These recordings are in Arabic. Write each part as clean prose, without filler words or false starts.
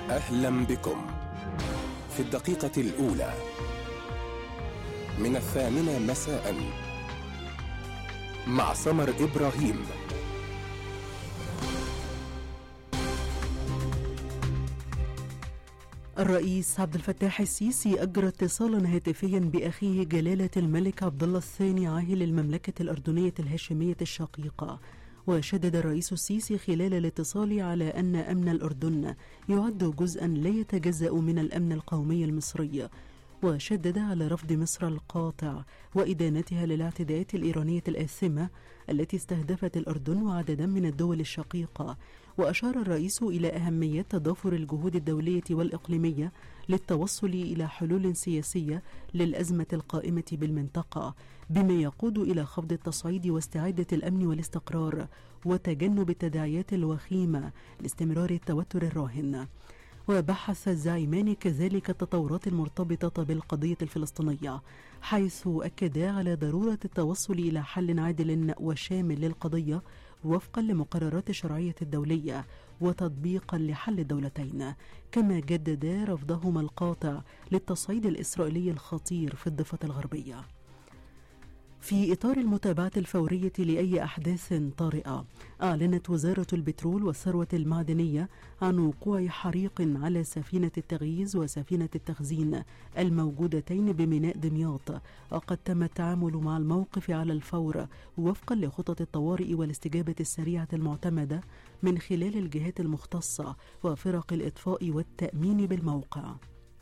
أهلا بكم في الدقيقة الأولى من 8 مساء مع سمر إبراهيم. الرئيس عبد الفتاح السيسي أجرى اتصالا هاتفيا بأخيه جلالة الملك عبد الله الثاني عاهل المملكة الأردنية الهاشمية الشقيقة. وشدد الرئيس السيسي خلال الاتصال على أن أمن الأردن يعد جزءا لا يتجزأ من الأمن القومي المصري، وشدد على رفض مصر القاطع وإدانتها للاعتداءات الإيرانية الآثمة التي استهدفت الأردن وعددا من الدول الشقيقة. وأشار الرئيس إلى أهمية تضافر الجهود الدولية والإقليمية للتوصل إلى حلول سياسية للأزمة القائمة بالمنطقة، بما يقود إلى خفض التصعيد واستعادة الأمن والاستقرار وتجنب التداعيات الوخيمة لاستمرار التوتر الراهن. وبحث الزعيمان كذلك التطورات المرتبطة بالقضية الفلسطينية، حيث أكدا على ضرورة التوصل إلى حل عادل وشامل للقضية وفقا لمقررات الشرعية الدولية وتطبيقا لحل الدولتين، كما جدد رفضهما القاطع للتصعيد الإسرائيلي الخطير في الضفة الغربية. في إطار المتابعة الفورية لأي أحداث طارئة، أعلنت وزارة البترول والثروة المعدنية عن وقوع حريق على سفينة التغييز وسفينة التخزين الموجودتين بميناء دمياط، وقد تم التعامل مع الموقف على الفور وفقا لخطط الطوارئ والاستجابة السريعة المعتمدة من خلال الجهات المختصة وفرق الإطفاء والتأمين بالموقع.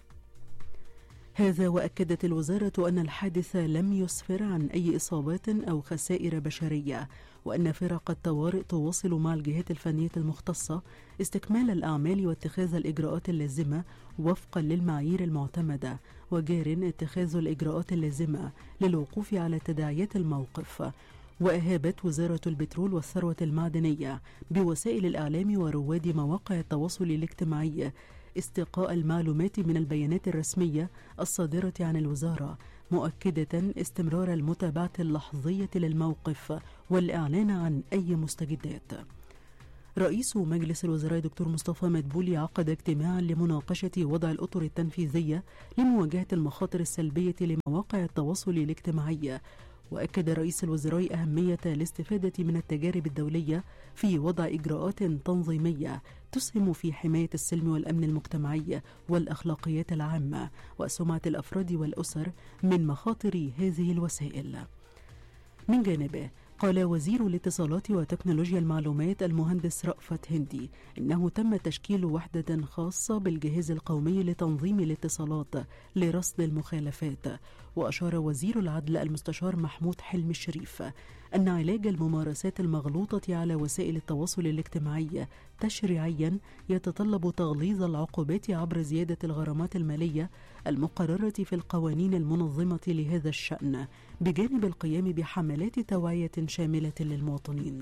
هذا وأكدت الوزارة أن الحادث لم يسفر عن أي إصابات أو خسائر بشرية، وأن فرق الطوارئ تواصل مع الجهات الفنية المختصة استكمال الأعمال واتخاذ الإجراءات اللازمة وفقا للمعايير المعتمدة، وجار اتخاذ الإجراءات اللازمة للوقوف على تداعيات الموقف. وأهابت وزارة البترول والثروة المعدنية بوسائل الإعلام ورواد مواقع التواصل الاجتماعي استقاء المعلومات من البيانات الرسمية الصادرة عن الوزارة، مؤكدة استمرار المتابعة اللحظية للموقف والإعلان عن أي مستجدات. رئيس مجلس الوزراء دكتور مصطفى مدبولي عقد اجتماعا لمناقشة وضع الأطر التنفيذية لمواجهة المخاطر السلبية لمواقع التواصل الاجتماعي. وأكد رئيس الوزراء أهمية الاستفادة من التجارب الدولية في وضع إجراءات تنظيمية تسهم في حماية السلم والأمن المجتمعي والأخلاقيات العامة وسمعة الأفراد والأسر من مخاطر هذه الوسائل. من جانبه، قال وزير الاتصالات وتكنولوجيا المعلومات المهندس رأفت هندي إنه تم تشكيل وحدة خاصة بالجهاز القومي لتنظيم الاتصالات لرصد المخالفات. وأشار وزير العدل المستشار محمود حلمي الشريف أن علاج الممارسات المغلوطة على وسائل التواصل الاجتماعي تشريعيا يتطلب تغليظ العقوبات عبر زيادة الغرامات المالية المقررة في القوانين المنظمة لهذا الشأن، بجانب القيام بحملات توعية شاملة للمواطنين.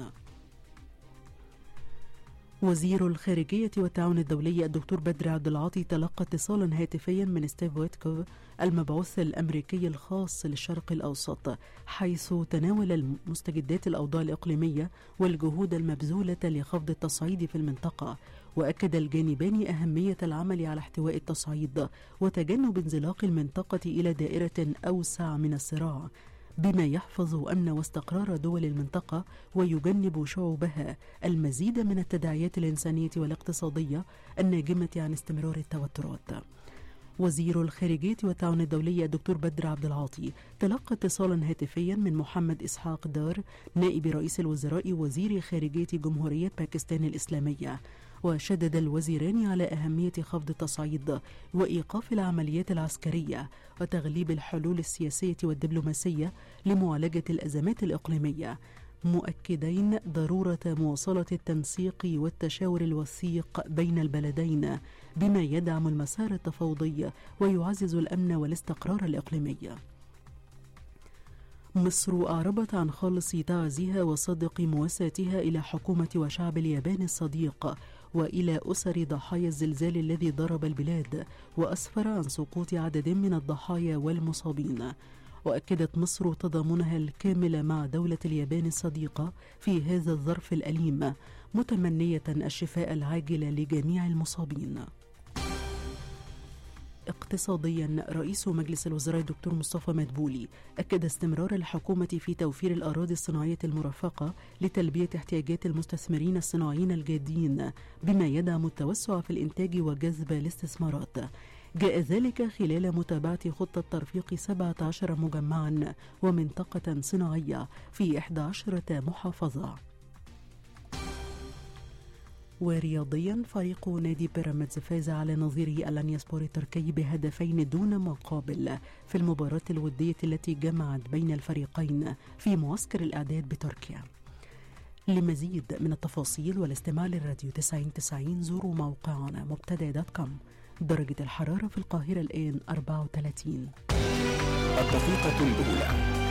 وزير الخارجية والتعاون الدولي الدكتور بدر عبد العاطي تلقى اتصالا هاتفيا من ستيف ويتكوف المبعوث الأمريكي الخاص للشرق الأوسط، حيث تناول مستجدات الأوضاع الإقليمية والجهود المبذولة لخفض التصعيد في المنطقة. وأكد الجانبان أهمية العمل على احتواء التصعيد وتجنب انزلاق المنطقة إلى دائرة أوسع من الصراع، بما يحفظ أمن واستقرار دول المنطقة ويجنب شعوبها المزيد من التداعيات الإنسانية والاقتصادية الناجمة عن استمرار التوترات. وزير الخارجية والتعاون الدولي الدكتور بدر عبد العاطي تلقى اتصالا هاتفيا من محمد إسحاق دار نائب رئيس الوزراء وزير خارجية جمهورية باكستان الإسلامية. وشدد الوزيران على أهمية خفض التصعيد وإيقاف العمليات العسكرية وتغليب الحلول السياسية والدبلوماسية لمعالجة الأزمات الإقليمية، مؤكدين ضرورة مواصلة التنسيق والتشاور الوثيق بين البلدين بما يدعم المسار التفاوضي ويعزز الأمن والاستقرار الإقليمي. مصر أعربت عن خالص تعزيها وصادق مواساتها إلى حكومة وشعب اليابان الصديق وإلى أسر ضحايا الزلزال الذي ضرب البلاد وأسفر عن سقوط عدد من الضحايا والمصابين. وأكدت مصر تضامنها الكامل مع دولة اليابان الصديقة في هذا الظرف الأليم، متمنية الشفاء العاجل لجميع المصابين. اقتصاديا، رئيس مجلس الوزراء الدكتور مصطفى مدبولي أكد استمرار الحكومة في توفير الأراضي الصناعية المرفقة لتلبية احتياجات المستثمرين الصناعيين الجادين بما يدعم التوسع في الإنتاج وجذب الاستثمارات. جاء ذلك خلال متابعة خطة ترفيق 17 مجمعا ومنطقة صناعية في 11 محافظة. ورياضيا، فريق نادي بيراميدز فاز على نظيره الانياسبور التركي بهدفين دون مقابل في المباراة الودية التي جمعت بين الفريقين في معسكر الإعداد بتركيا. لمزيد من التفاصيل والاستماع للراديو 90 زوروا موقعنا مبتدأ.com. درجة الحرارة في القاهرة الآن 34. الدقيقة الأولى.